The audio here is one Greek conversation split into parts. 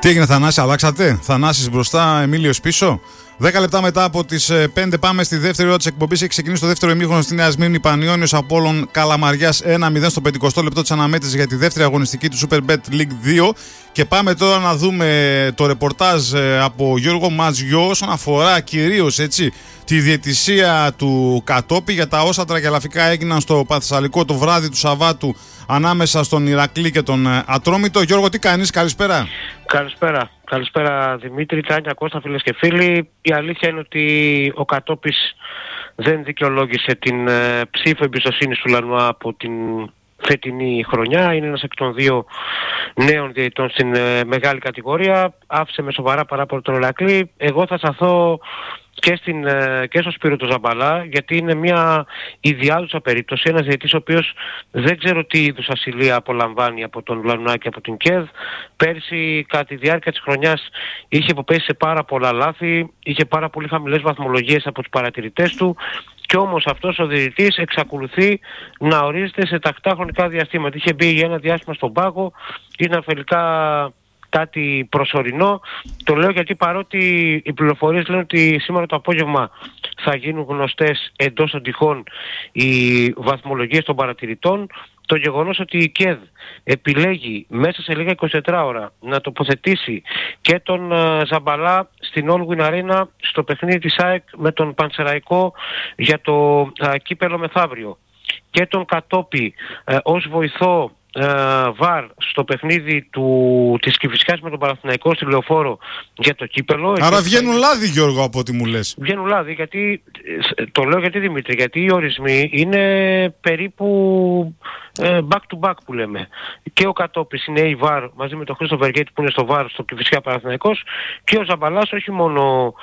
Τι έγινε, Θανάση, αλλάξατε? Θανάσης μπροστά, Εμίλιος πίσω. 10 λεπτά μετά από τις 5 πάμε στη δεύτερη ώρα της εκπομπής. Έχει ξεκινήσει το δεύτερο ημίχρονο στη Νέα Σμύρνη. Πανιώνιος Απόλλων Καλαμαριάς 1-0 στο 50 λεπτό της αναμέτρησης για τη δεύτερη αγωνιστική του Superbet League 2. Και πάμε τώρα να δούμε το ρεπορτάζ από Γιώργο Ματζιό όσον αφορά κυρίως τη διαιτησία του Κατόπι για τα όσα τραγελαφικά έγιναν στο Παθεσσαλικό το βράδυ του Σαββάτου ανάμεσα στον Ηρακλή και τον Ατρόμητο. Γιώργο, τι κάνεις, καλησπέρα. Καλησπέρα. Καλησπέρα Δημήτρη, Τάνια, Κώστα, φίλες και φίλοι. Η αλήθεια είναι ότι ο Κατόπης δεν δικαιολόγησε την ψήφο εμπιστοσύνης του Λανουά από την φετινή χρονιά. Είναι ένας εκ των δύο νέων διαιτητών στην μεγάλη κατηγορία. Άφησε με σοβαρά παράπονα τον Ηρακλή. Εγώ θα σταθώ και στο Σπύρο του Ζαμπαλά, γιατί είναι μια ιδιάζουσα περίπτωση. Ένας διαιτητής ο οποίος δεν ξέρω τι είδους ασυλία απολαμβάνει από τον Λανουά και από την ΚΕΔ. Πέρσι κατά τη διάρκεια της χρονιάς είχε υποπέσει σε πάρα πολλά λάθη, είχε πάρα πολύ χαμηλές βαθμολογίες από τους παρατηρητές του. Και όμως αυτός ο διαιτητής εξακολουθεί να ορίζεται σε τακτά χρονικά διαστήματα. Είχε μπει για ένα διάστημα στον πάγο, είναι αφελικά κάτι προσωρινό. Το λέω γιατί παρότι οι πληροφορίες λένε ότι σήμερα το απόγευμα θα γίνουν γνωστές εντός των τυχών οι βαθμολογίες των παρατηρητών, το γεγονός ότι η ΚΕΔ επιλέγει μέσα σε λίγα 24 ώρα να τοποθετήσει και τον Ζαμπαλά στην Όλγουιν Αρένα στο παιχνίδι της ΑΕΚ με τον Πανσεραϊκό για το κύπελλο μεθαύριο και τον Κατόπι ως βοηθό βαρ στο παιχνίδι της Κηφισιάς με τον Παναθηναϊκό στη Λεωφόρο για το κύπελλο. Άρα βγαίνουν λάδι, Γιώργο, από ό,τι μου λες. Βγαίνουν λάδι, γιατί το λέω γιατί, Δημήτρη, γιατί οι ορισμοί είναι περίπου back to back που λέμε. Και ο Κατόπης είναι η βαρ μαζί με τον Χρήστο Βεργέτη που είναι στο βαρ στο Κηφισιά Παναθηναϊκός, και ο Ζαμπαλάς όχι μόνο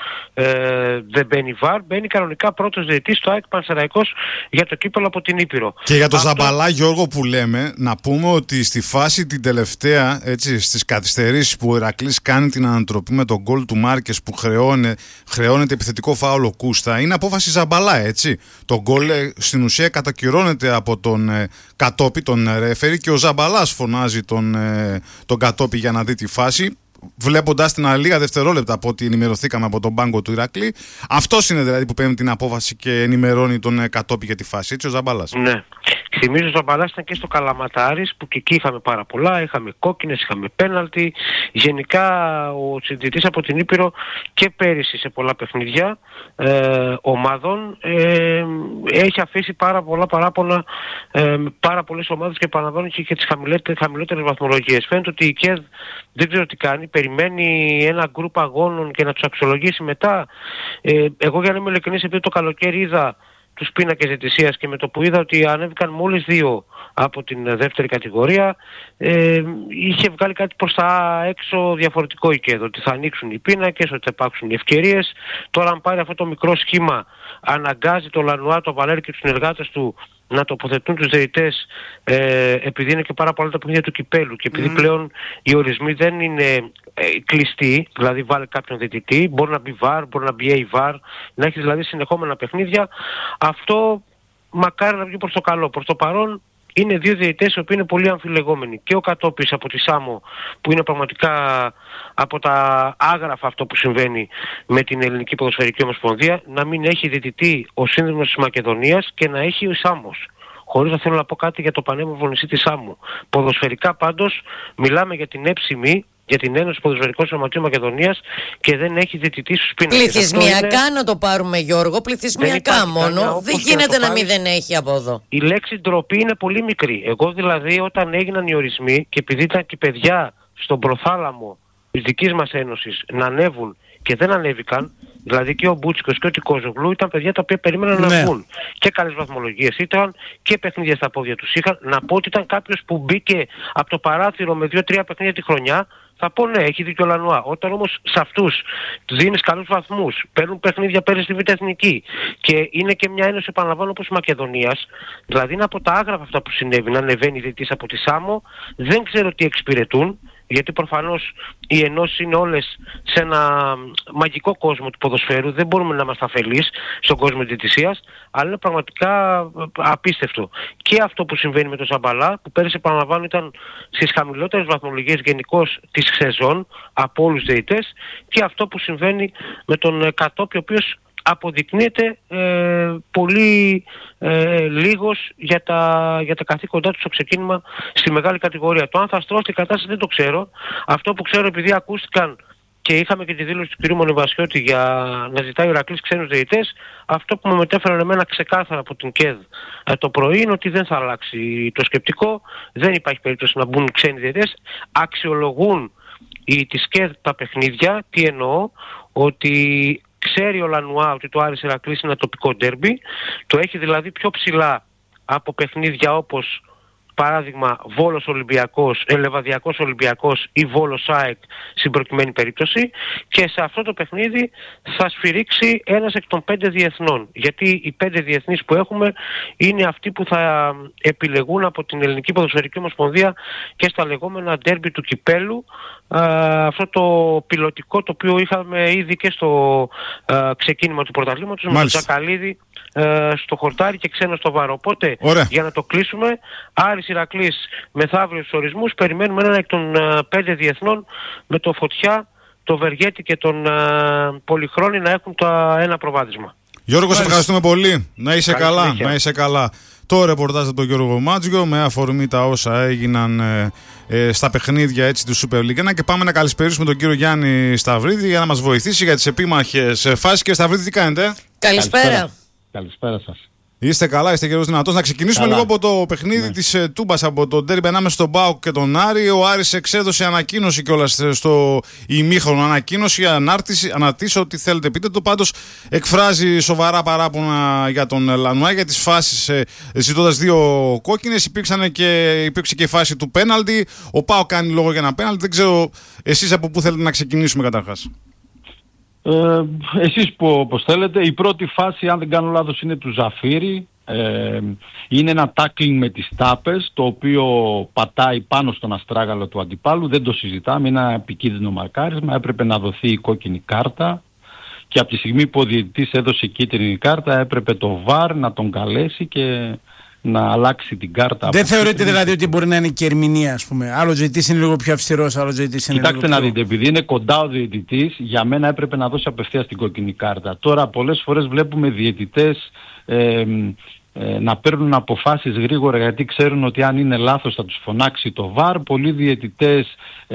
δεν μπαίνει βαρ, μπαίνει κανονικά πρώτος διαιτητής στο ΑΕΚ Πανσεραϊκός για το κύπελλο από την Ήπειρο. Και για το Ζαμπαλά, Γιώργο, που λέμε, να πούμε ότι στη φάση την τελευταία, στις καθυστερήσεις που ο Ηρακλής κάνει την ανατροπή με τον γκολ του Μάρκες που χρεώνεται επιθετικό φάουλο Κούστα, είναι απόφαση Ζαμπαλά, έτσι. Το γκολ στην ουσία κατακυρώνεται από τον Κατόπι, τον ρέφερη, και ο Ζαμπαλάς φωνάζει τον Κατόπι για να δει τη φάση, βλέποντας την λίγα δευτερόλεπτα από ό,τι ενημερωθήκαμε από τον πάγκο του Ηρακλή. Αυτός είναι δηλαδή που παίρνει την απόφαση και ενημερώνει τον Κατόπι για τη φάση, έτσι, ο Ζαμπαλάς. Ναι. Θυμίζω ο Ζαμπαλάς ήταν και στο Καλαματάρης που και εκεί είχαμε πάρα πολλά, είχαμε κόκκινες, είχαμε πέναλτι. Γενικά ο συντηρητής από την Ήπειρο και πέρυσι σε πολλά παιχνίδια ομάδων έχει αφήσει πάρα πολλά παράπονα, πάρα πολλές ομάδες, και επαναλαμβάνω και τις χαμηλότερες βαθμολογίες. Φαίνεται ότι η ΚΕΔ δεν ξέρω τι κάνει, περιμένει ένα γκρουπ αγώνων και να τους αξιολογήσει μετά. Εγώ, για να είμαι ειλικρινής, επειδή το καλοκαίρι είδα τους πίνακες διαιτησίας και με το που είδα ότι ανέβηκαν μόλις 2 από την δεύτερη κατηγορία, είχε βγάλει κάτι προς τα έξω διαφορετικό η ΚΕΔ, ότι θα ανοίξουν οι πίνακες, ότι θα υπάρξουν οι ευκαιρίες. Τώρα, αν πάρει αυτό το μικρό σχήμα, αναγκάζει το Λανουά, το Βαλέρη και τους συνεργάτες του να τοποθετούν τους διαιτητές, επειδή είναι και πάρα πολλά τα παιχνίδια του κυπέλου και επειδή πλέον οι ορισμοί δεν είναι κλειστοί, δηλαδή βάλει κάποιον διαιτητή, μπορεί να μπει VAR, μπορεί να μπει AVAR, να έχει δηλαδή συνεχόμενα παιχνίδια. Αυτό μακάρι να βγει προς το καλό. Προς το παρόν είναι δύο διαιτητές οι οποίοι είναι πολύ αμφιλεγόμενοι. Και ο Κατόπης από τη Σάμο, που είναι πραγματικά από τα άγραφα αυτό που συμβαίνει με την Ελληνική Ποδοσφαιρική Ομοσπονδία, να μην έχει διαιτητή ο Σύνδεσμος της Μακεδονίας και να έχει ο Σάμος. Χωρίς να θέλω να πω κάτι για το πανέμορφο νησί της Σάμου. Ποδοσφαιρικά πάντως μιλάμε για την έψημη, για την Ένωση Ποδοσφαιρικών Σωματείων Μακεδονίας, και δεν έχει διαιτητή στους πίνακες. Πληθυσμιακά είναι... να το πάρουμε, Γιώργο, πληθυσμιακά μόνο. Δεν γίνεται να μην δεν έχει από εδώ. Η λέξη ντροπή είναι πολύ μικρή. Εγώ δηλαδή, όταν έγιναν οι ορισμοί και επειδή ήταν και παιδιά στον προθάλαμο της δικής μας ένωσης να ανέβουν και δεν ανέβηκαν, δηλαδή και ο Μπούτσικος και ο Τικόζογλου ήταν παιδιά τα οποία περίμεναν να βγουν. Και καλές βαθμολογίες ήταν και παιχνίδια στα πόδια τους είχαν. Να πω ότι ήταν κάποιος που μπήκε από το παράθυρο με 2-3 παιχνίδια τη χρονιά, θα πω ναι, έχει δίκιο ο Λανουά. Όταν όμως σε αυτούς δίνεις καλούς βαθμούς, παίρνουν παιχνίδια πέρυσι στη Β' Εθνική και είναι και μια ένωση, επαναλαμβάνω, όπως η Μακεδονίας, δηλαδή είναι από τα άγραφα αυτά που συνέβη, να ανεβαίνει διαιτητής από τη Σάμο, δεν ξέρω τι εξυπηρετούν. γιατί προφανώς οι ενώσεις είναι όλες σε ένα μαγικό κόσμο του ποδοσφαίρου, δεν μπορούμε να είμαστε αφελείς στον κόσμο της διαιτησίας, αλλά είναι πραγματικά απίστευτο. Και αυτό που συμβαίνει με τον Ζαμπαλά, που πέρυσι επαναλαμβάνω ήταν στις χαμηλότερες βαθμολογίες γενικώς της σεζόν από όλους τους διαιτητές, και αυτό που συμβαίνει με τον Κατόπη, ο οποίος αποδεικνύεται πολύ λίγος για τα καθήκοντά του στο ξεκίνημα στη μεγάλη κατηγορία. Το αν θα στρώσει την κατάσταση δεν το ξέρω. Αυτό που ξέρω, επειδή ακούστηκαν και είχαμε και τη δήλωση του κ. Μονεβασιώτη για να ζητάει ο Ηρακλής ξένους διαιτητές, αυτό που μου μετέφεραν εμένα ξεκάθαρα από την ΚΕΔ το πρωί είναι ότι δεν θα αλλάξει το σκεπτικό, δεν υπάρχει περίπτωση να μπουν ξένοι διαιτητές. Αξιολογούν της ΚΕΔ τα παιχνίδια. Τι εννοώ? Ότι ξέρει ο Λανουά ότι το Άρης Ηρακλής είναι ένα τοπικό ντέρμπι, το έχει δηλαδή πιο ψηλά από παιχνίδια όπως παράδειγμα Βόλος Ολυμπιακός, Λεβαδιακός Ολυμπιακός ή Βόλος ΑΕΚ στην προκειμένη περίπτωση, και σε αυτό το παιχνίδι θα σφυρίξει ένας εκ των 5 διεθνών, γιατί οι 5 διεθνείς που έχουμε είναι αυτοί που θα επιλεγούν από την Ελληνική Ποδοσφαιρική Ομοσπονδία και στα λεγόμενα ντέρμπι του κυπέλου, αυτό το πιλωτικό το οποίο είχαμε ήδη και στο ξεκίνημα του πρωταθλήματος, με τον Τζακαλίδη στο χορτάρι και ξένο στο βάρο. Οπότε, για να το κλείσουμε, Άρης Ηρακλής μεθαύριο στους ορισμούς, περιμένουμε έναν εκ των 5 διεθνών με το Φωτιά, το Βεργέτη και τον Πολυχρόνη να έχουν ένα προβάδισμα. Γιώργο, σε ευχαριστούμε πολύ. Να είσαι καλά, να είσαι καλά. Το ρεπορτάζ από τον Γιώργο Μάτζιο με αφορμή τα όσα έγιναν στα παιχνίδια έτσι, του Super League 1, και πάμε να καλησπερίσουμε τον κύριο Γιάννη Σταυρίδη για να μας βοηθήσει για τις επίμαχες φάσεις. Και Σταυρίδη, τι κάνετε? Καλησπέρα. Καλησπέρα σας. Είστε καλά, είστε καιρός δυνατός? Να ξεκινήσουμε λίγο από το παιχνίδι της Τούμπας, από το ντέρμπι ανάμεσα στον ΠΑΟΚ και τον Άρη. Ο Άρης εξέδωσε ανακοίνωση κιόλας στο ημίχρονο. Ανακοίνωση, αναρτήσει, ό,τι θέλετε πείτε το. Πάντως εκφράζει σοβαρά παράπονα για τον Λανουά, για τις φάσεις, ζητώντας 2 κόκκινες. Υπήρξε και η φάση του πέναλτι. Ο ΠΑΟΚ κάνει λόγο για ένα πέναλτι. Δεν ξέρω εσείς από πού θέλετε να ξεκινήσουμε καταρχάς. Εσείς όπως θέλετε. Η πρώτη φάση, αν δεν κάνω λάθος, είναι του Ζαφύρη. Είναι ένα tackling με τις τάπες, το οποίο πατάει πάνω στον αστράγαλο του αντιπάλου. Δεν το συζητάμε, είναι ένα επικίνδυνο μαρκάρισμα. Έπρεπε να δοθεί η κόκκινη κάρτα, και από τη στιγμή που ο διαιτητής έδωσε κίτρινη κάρτα έπρεπε το VAR να τον καλέσει και να αλλάξει την κάρτα. Δεν θεωρείτε δηλαδή ότι μπορεί να είναι και ερμηνεία, ας πούμε? Άλλο διαιτητής είναι λίγο πιο αυστηρός, άλλο διαιτητής είναι λίγο πιο... Κοιτάξτε να δείτε, επειδή είναι κοντά ο διαιτητής, για μένα έπρεπε να δώσει απευθείας την κόκκινη κάρτα. Τώρα πολλές φορές βλέπουμε διαιτητές να παίρνουν αποφάσεις γρήγορα, γιατί ξέρουν ότι αν είναι λάθος θα τους φωνάξει το VAR. Πολλοί διαιτητές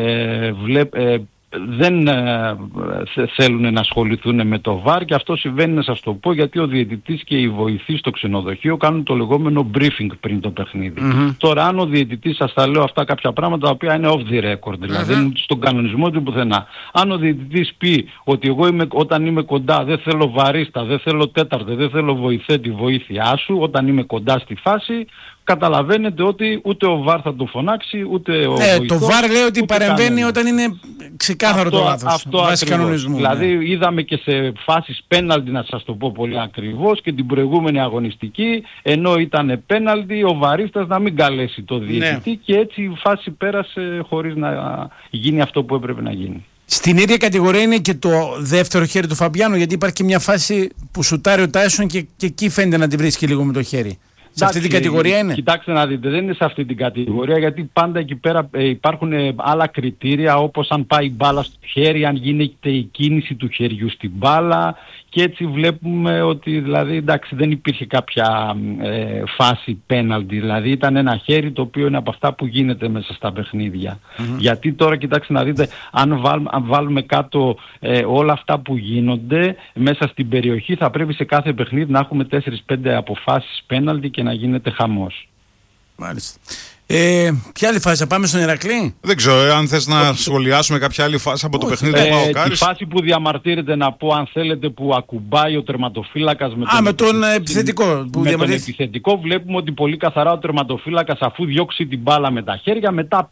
δεν θέλουν να ασχοληθούν με το VAR, και αυτό συμβαίνει, να σας το πω, γιατί ο διαιτητής και οι βοηθοί στο ξενοδοχείο κάνουν το λεγόμενο briefing πριν το παιχνίδι. Τώρα, αν ο διαιτητής, σας τα λέω αυτά κάποια πράγματα τα οποία είναι off the record, δηλαδή δεν είναι στον κανονισμό του πουθενά. Αν ο διαιτητής πει ότι εγώ όταν είμαι κοντά δεν θέλω βαρίστα, δεν θέλω τέταρτε, δεν θέλω βοηθέ τη βοήθειά σου, όταν είμαι κοντά στη φάση, καταλαβαίνετε ότι ούτε ο VAR θα το φωνάξει, ούτε ο βοηθός, το VAR λέει ότι παρεμβαίνει όταν είναι ξεκάθαρο το λάθος. Αυτό βάσει κανονισμού. Δηλαδή είδαμε και σε φάσεις πέναλτι, να σας το πω πολύ ακριβώς, και την προηγούμενη αγωνιστική, ενώ ήταν πέναλτι, ο βαρίστας να μην καλέσει το διαιτητή, και έτσι η φάση πέρασε χωρίς να γίνει αυτό που έπρεπε να γίνει. Στην ίδια κατηγορία είναι και το δεύτερο χέρι του Φαμπιάνου, γιατί υπάρχει και μια φάση που σουτάρει ο Τάισον και εκεί φαίνεται να τη βρίσκει λίγο με το χέρι. Σε αυτή την κατηγορία είναι? Κοιτάξτε να δείτε, δεν είναι σε αυτή την κατηγορία, γιατί πάντα εκεί πέρα υπάρχουν άλλα κριτήρια, όπως αν πάει μπάλα στο χέρι, αν γίνεται η κίνηση του χεριού στην μπάλα, και έτσι βλέπουμε ότι δηλαδή εντάξει δεν υπήρχε κάποια φάση πέναλτι, δηλαδή ήταν ένα χέρι το οποίο είναι από αυτά που γίνεται μέσα στα παιχνίδια. Γιατί τώρα κοιτάξτε να δείτε, αν βάλουμε κάτω όλα αυτά που γίνονται μέσα στην περιοχή, θα πρέπει σε κάθε παιχνίδι να έχουμε 4-5 αποφάσεις πέναλτι και να γίνεται χαμός. Μάλιστα. Ποια άλλη φάση, θα πάμε στον Ηρακλή? Δεν ξέρω, αν θες να σχολιάσουμε κάποια άλλη φάση από το παιχνίδι του ΠΑΟΚ. Τη φάση που διαμαρτύρεται, να πω αν θέλετε, που ακουμπάει ο τερματοφύλακας με τον επιθετικό. Με τον επιθετικό βλέπουμε ότι πολύ καθαρά ο τερματοφύλακας, αφού διώξει την μπάλα με τα χέρια, μετά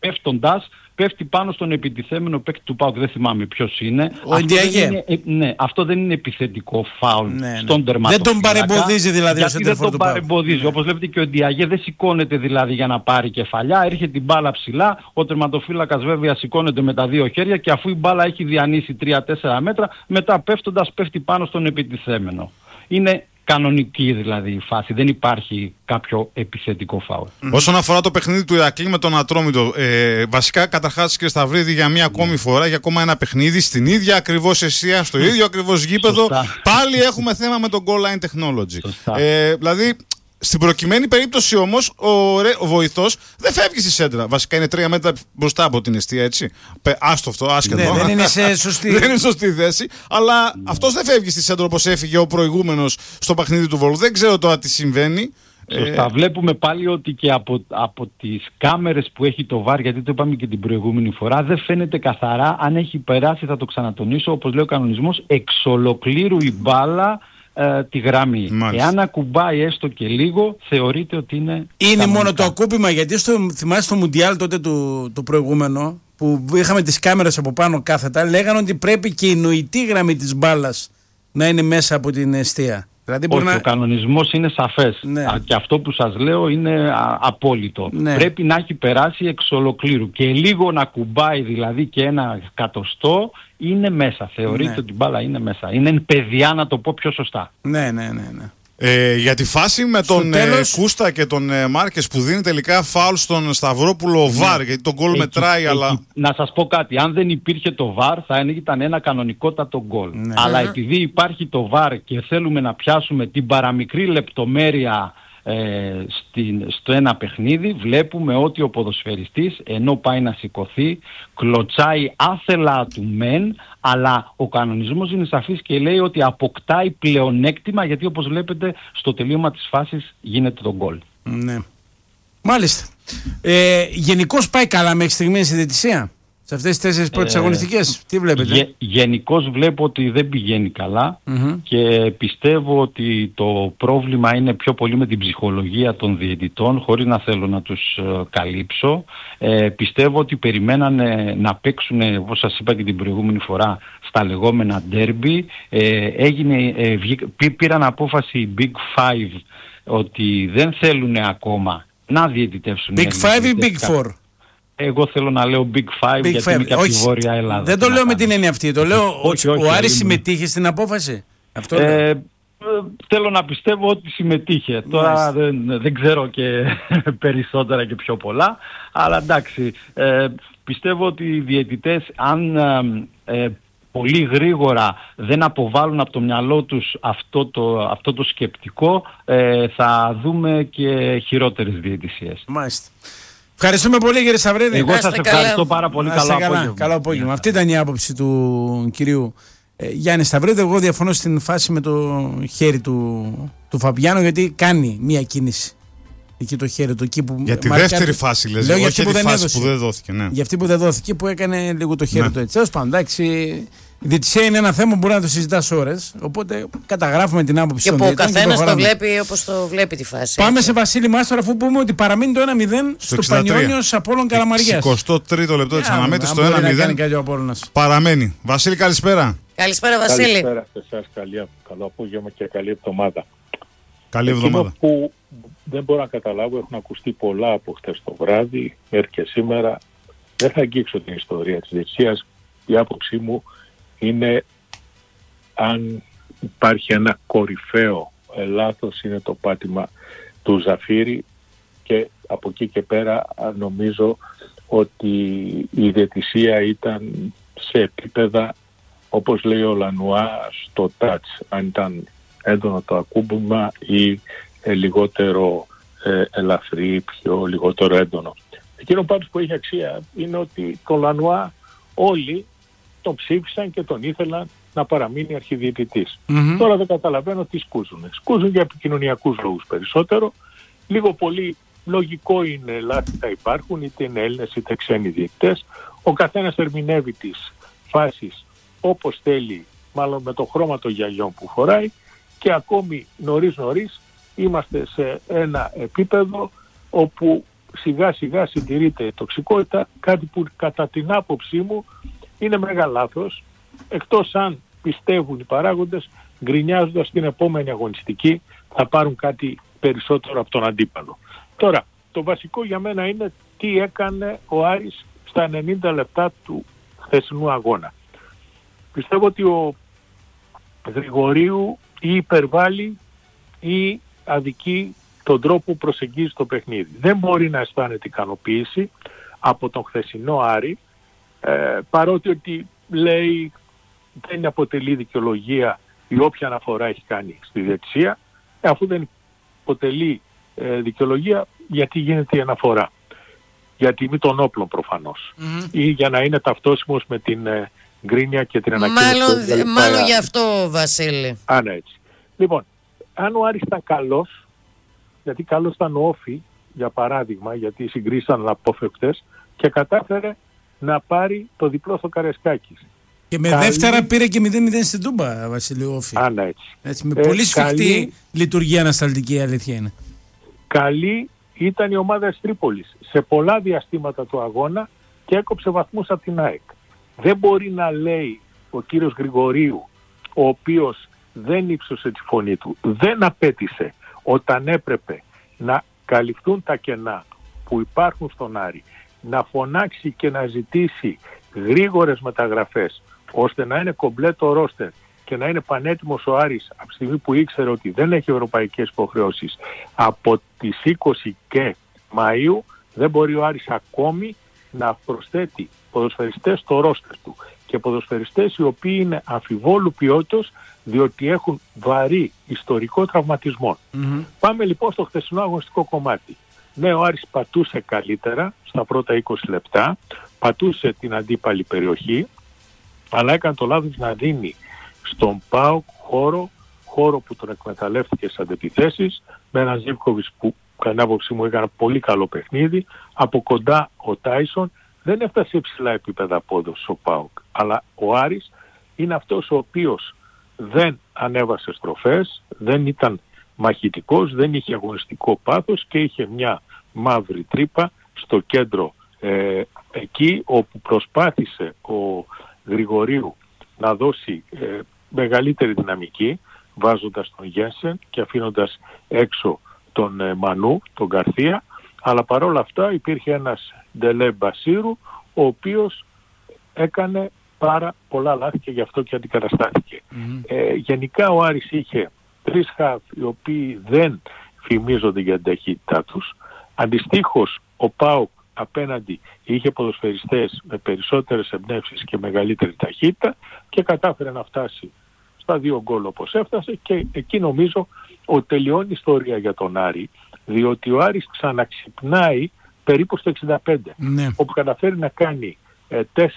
πέφτοντας πέφτει πάνω στον επιτιθέμενο παίκτη του ΠΑΟΚ, δεν θυμάμαι ποιος είναι. Ο Ντιαγέ. Ναι, αυτό δεν είναι επιθετικό φάουλ στον τερματοφύλακα. Δεν τον παρεμποδίζει δηλαδή ο σεντερφόρ του ΠΑΟΚ. Δεν τον παρεμποδίζει. Όπως βλέπετε και ο Ντιαγέ δεν σηκώνεται δηλαδή για να πάρει κεφαλιά, έρχεται την μπάλα ψηλά, ο τερματοφύλακας βέβαια σηκώνεται με τα δύο χέρια και αφού η μπάλα έχει διανύσει 3-4 μέτρα, μετά πέφτοντας πέφτει πάνω στον επιτιθέμενο. Είναι κανονική δηλαδή η φάση, δεν υπάρχει κάποιο επιθετικό φάουλ. Όσον αφορά το παιχνίδι του Ηρακλή με τον Ατρόμητο, βασικά καταρχάς κύριε Σταυρίδη, για μία ακόμη φορά, για ακόμα ένα παιχνίδι στην ίδια ακριβώς αιστεία, στο ίδιο ακριβώς γήπεδο, πάλι έχουμε θέμα με το goal line technology. Δηλαδή, στην προκειμένη περίπτωση όμως, ο βοηθός δεν φεύγει στη σέντρα. Βασικά είναι 3 μέτρα μπροστά από την εστία, έτσι. Άστο αυτό, άσχετο. Ναι, δεν είναι σε σωστή. Δεν είναι σωστή θέση. Αλλά αυτός δεν φεύγει στη σέντρα όπως έφυγε ο προηγούμενος στο παιχνίδι του Βόλου. Δεν ξέρω τώρα τι συμβαίνει. Σωστά. Βλέπουμε πάλι ότι και από τις κάμερες που έχει το VAR, γιατί το είπαμε και την προηγούμενη φορά, δεν φαίνεται καθαρά αν έχει περάσει, θα το ξανατονίσω, όπως λέει ο κανονισμός, εξ ολοκλήρου η μπάλα τη γραμμή. Μάλιστα. Εάν ακουμπάει έστω και λίγο, θεωρείται ότι είναι. Είναι μόνο το ακούπημα, γιατί θυμάστε στο Μουντιάλ τότε το προηγούμενο, που είχαμε τις κάμερες από πάνω κάθετα, λέγανε ότι πρέπει και η νοητή γραμμή της μπάλας να είναι μέσα από την εστία. Δηλαδή όχι, ο κανονισμός είναι σαφές. Ναι. Και αυτό που σας λέω είναι απόλυτο. Ναι. Πρέπει να έχει περάσει εξ ολοκλήρου. Και λίγο να κουμπάει δηλαδή και ένα εκατοστό είναι μέσα. Θεωρείται ότι η μπάλα είναι μέσα. Είναι παιδιά, να το πω πιο σωστά. Ναι. Για τη φάση με τον Κούστα και τον Μάρκες που δίνει τελικά φάουλ στον Σταυρόπουλο VAR, γιατί τον γκολ μετράει, αλλά... Να σας πω κάτι, αν δεν υπήρχε το VAR θα ήταν ένα κανονικότατο γκολ. Ναι. Αλλά επειδή υπάρχει το VAR και θέλουμε να πιάσουμε την παραμικρή λεπτομέρεια στο ένα παιχνίδι, βλέπουμε ότι ο ποδοσφαιριστής ενώ πάει να σηκωθεί κλωτσάει άθελά του μεν, αλλά ο κανονισμός είναι σαφής και λέει ότι αποκτάει πλεονέκτημα, γιατί όπως βλέπετε στο τελείωμα της φάσης γίνεται το γκολ. Ναι. Μάλιστα. Γενικώς πάει καλά μέχρι στιγμής η διαιτησία σε αυτές τις 4 πρώτες αγωνιστικές? Τι βλέπετε? Γενικώς βλέπω ότι δεν πηγαίνει καλά και πιστεύω ότι το πρόβλημα είναι πιο πολύ με την ψυχολογία των διαιτητών, χωρίς να θέλω να τους καλύψω. Πιστεύω ότι περιμένανε να παίξουν, όπως σας είπα και την προηγούμενη φορά, στα λεγόμενα derby. Πήραν απόφαση οι Big Five ότι δεν θέλουν ακόμα να διαιτητεύσουν. Big Five ή Big Four? Εγώ θέλω να λέω Big Five, γιατί είναι και από τη Βόρεια Ελλάδα. Δεν το λέω με την έννοια αυτή. Το λέω ο Άρης συμμετείχε στην απόφαση. Αυτό θέλω να πιστεύω ότι συμμετείχε. Τώρα δεν ξέρω και περισσότερα και πιο πολλά. Αλλά εντάξει, πιστεύω ότι οι διαιτητές, αν πολύ γρήγορα δεν αποβάλουν από το μυαλό τους αυτό το σκεπτικό, θα δούμε και χειρότερες διαιτησίες. Μάλιστα. Ευχαριστούμε πολύ κύριε Σταυρίδη. Εγώ σας ευχαριστώ πάρα πολύ. Καλό απόγευμα. Αυτή ήταν η άποψη του κυρίου Γιάννη Σταυρίδη. Εγώ διαφωνώ στην φάση με το χέρι του Φαμπιάνο, γιατί κάνει μία κίνηση εκεί το χέρι του. Εκεί που για τη δεύτερη φάση λες, όχι για τη φάση που δεν δόθηκε. Ναι. Για αυτή που δεν δόθηκε, που έκανε λίγο το χέρι του έτσι. Τέλος πάντων, εντάξει. Η διαιτησία είναι ένα θέμα που μπορεί να το συζητάς ώρες. Οπότε καταγράφουμε την άποψη των διαιτητών. Και που ο καθένας το βλέπει όπως το βλέπει τη φάση. Πάμε σε Βασίλη Μάστορα, αφού πούμε ότι παραμείνει το 1-0 στο Πανιόνιος Απόλλων Καραμαριάς. 23ο λεπτό της αναμέτρησης, το 1-0 παραμένει. Βασίλη, καλησπέρα. Καλησπέρα, Βασίλη. Καλησπέρα σε εσάς, καλό απόγευμα και καλή εβδομάδα. Καλή εβδομάδα. Που δεν μπορώ να καταλάβω, έχουν ακουστεί πολλά από χτες το βράδυ μέχρι και σήμερα. Δεν θα αγγίξω την ιστορία της διαιτησίας. Η άποψή μου είναι, αν υπάρχει ένα κορυφαίο λάθος, είναι το πάτημα του Ζαφύρη, και από εκεί και πέρα νομίζω ότι η διαιτησία ήταν σε επίπεδα, όπως λέει ο Λανουά, στο touch, αν ήταν έντονο το ακούμπημα ή λιγότερο ελαφρύ, λιγότερο έντονο. Εκείνο πάντως που έχει αξία είναι ότι το Λανουά όλοι τον ψήφισαν και τον ήθελαν να παραμείνει αρχιδιαιτητής. Τώρα δεν καταλαβαίνω τι σκούζουν. Σκούζουν για επικοινωνιακούς λόγους περισσότερο. Λίγο πολύ λογικό είναι, λάθη θα υπάρχουν, είτε είναι Έλληνες είτε ξένοι διαιτητές. Ο καθένας ερμηνεύει τις φάσεις όπως θέλει, μάλλον με το χρώμα των γυαλιών που φοράει, και ακόμη νωρίς είμαστε σε ένα επίπεδο όπου σιγά σιγά συντηρείται η τοξικότητα, κάτι που κατά την άποψή μου είναι μεγάλο λάθος, εκτός αν πιστεύουν οι παράγοντες, γκρινιάζοντας την επόμενη αγωνιστική θα πάρουν κάτι περισσότερο από τον αντίπαλο. Τώρα, το βασικό για μένα είναι τι έκανε ο Άρης στα 90 λεπτά του χθεσινού αγώνα. Πιστεύω ότι ο Γρηγορίου ή υπερβάλλει ή αδικεί τον τρόπο που προσεγγίζει το παιχνίδι. Δεν μπορεί να αισθάνεται ικανοποίηση από τον χθεσινό Άρη, παρότι ότι λέει δεν αποτελεί δικαιολογία η όποια αναφορά έχει κάνει στη διαιτησία, αφού δεν αποτελεί δικαιολογία, γιατί γίνεται η αναφορά. Για τιμή των όπλων προφανώς. Ή για να είναι ταυτόσιμος με την γκρίνια και την ανακοίνωση. Μάλλον γι' αυτό, Βασίλη. Αν έτσι. Λοιπόν, αν ο Άρης ήταν καλός, γιατί καλός ήταν ο Όφη, για παράδειγμα, γιατί οι συγκρίσεις ήταν αναπόφευκτες, και κατάφερε να πάρει το διπλό στο Καρεσκάκης. Και με δεύτερα πήρε και 0-0 στην Τούμπα, Βασίλη, ο Όφη. Αν έτσι. Με πολύ σφιχτή λειτουργία ανασταλτική, η αλήθεια είναι. Καλή ήταν η ομάδα της Τρίπολης σε πολλά διαστήματα του αγώνα και έκοψε βαθμούς από την ΑΕΚ. Δεν μπορεί να λέει ο κύριος Γρηγορίου, ο οποίος δεν ύψωσε τη φωνή του, δεν απέτησε όταν έπρεπε να καλυφθούν τα κενά που υπάρχουν στον Άρη, να φωνάξει και να ζητήσει γρήγορες μεταγραφές ώστε να είναι κομπλέτο ρόστερ και να είναι πανέτοιμος ο Άρης από τη στιγμή που ήξερε ότι δεν έχει ευρωπαϊκές υποχρεώσεις από τις 20 και Μαΐου. Δεν μπορεί ο Άρης ακόμη να προσθέτει ποδοσφαιριστές στο ρόστερ του και ποδοσφαιριστές οι οποίοι είναι αμφιβόλου ποιότητος, διότι έχουν βαρύ ιστορικό τραυματισμό. Πάμε λοιπόν στο χθεσινό αγωνιστικό κομμάτι. Ναι, ο Άρης πατούσε καλύτερα στα πρώτα 20 λεπτά, πατούσε την αντίπαλη περιοχή, αλλά έκανε το λάθος να δίνει στον ΠΑΟΚ χώρο που τον εκμεταλλεύτηκε στις αντεπιθέσεις, με έναν Ζίβκοβιτς που κατά άποψή μου έκανε πολύ καλό παιχνίδι. Από κοντά ο Τάισον δεν έφτασε υψηλά επίπεδα απόδοσης ο ΠΑΟΚ, αλλά ο Άρης είναι αυτός ο οποίος δεν ανέβασε στροφές, δεν ήταν μαχητικός, δεν είχε αγωνιστικό πάθος και είχε μια μαύρη τρύπα στο κέντρο, εκεί όπου προσπάθησε ο Γρηγορίου να δώσει μεγαλύτερη δυναμική, βάζοντας τον Γένσεν και αφήνοντας έξω τον Μανού, τον Γκαρθία, αλλά παρόλα αυτά υπήρχε ένας Ντελέ Μπασίρου, ο οποίος έκανε πάρα πολλά λάθη και γι' αυτό και αντικαταστάθηκε. Γενικά ο Άρης είχε 3 χαφ οι οποίοι δεν φημίζονται για την ταχύτητά τους. Αντιστοίχως ο ΠΑΟΚ απέναντι είχε ποδοσφαιριστές με περισσότερες εμπνεύσεις και μεγαλύτερη ταχύτητα και κατάφερε να φτάσει στα 2 γκολ όπως έφτασε, και εκεί νομίζω ότι τελειώνει η ιστορία για τον Άρη, διότι ο Άρης ξαναξυπνάει περίπου στο 65, όπου καταφέρει να κάνει 4